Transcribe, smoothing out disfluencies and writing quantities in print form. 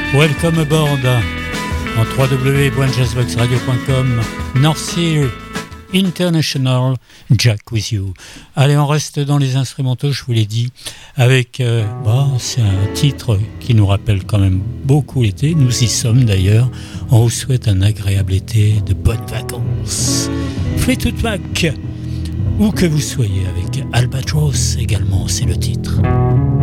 Welcome aboard en www.jazzboxradio.com, North Sea International, Jack with you. Allez, on reste dans les instrumentaux, je vous l'ai dit, avec, c'est un titre qui nous rappelle quand même beaucoup l'été, nous y sommes d'ailleurs. On vous souhaite un agréable été, de bonnes vacances. Fleetwood Mac, où que vous soyez, avec Albatross également, c'est le titre.